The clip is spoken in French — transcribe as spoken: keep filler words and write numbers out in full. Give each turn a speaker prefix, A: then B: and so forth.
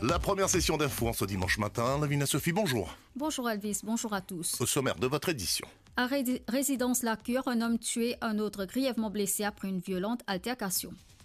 A: La première session d'info en ce dimanche matin. Lavina Sophie, bonjour.
B: Bonjour Elvis, bonjour à tous.
A: Au sommaire de votre édition.
B: À Ré- Résidence La Cure, un homme tué, un autre grièvement blessé après une violente altercation.